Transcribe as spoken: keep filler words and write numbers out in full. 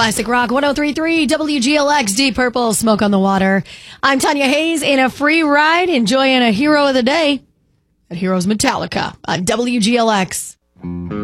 Classic Rock one oh three point three W G L X, Deep Purple, Smoke on the Water. I'm Tanya Hayes in a free ride, enjoying a hero of the day at Heroes Metallica on W G L X.